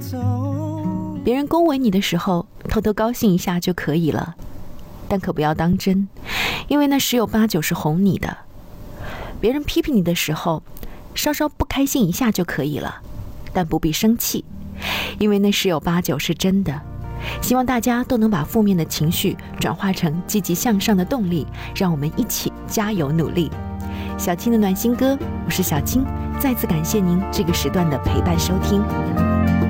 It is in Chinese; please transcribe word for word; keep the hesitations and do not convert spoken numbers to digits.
别人恭维你的时候，偷偷高兴一下就可以了，但可不要当真，因为那十有八九是哄你的。别人批评你的时候，稍稍不开心一下就可以了，但不必生气，因为那十有八九是真的。希望大家都能把负面的情绪转化成积极向上的动力，让我们一起加油努力。小青的暖心歌，我是小青，再次感谢您这个时段的陪伴收听。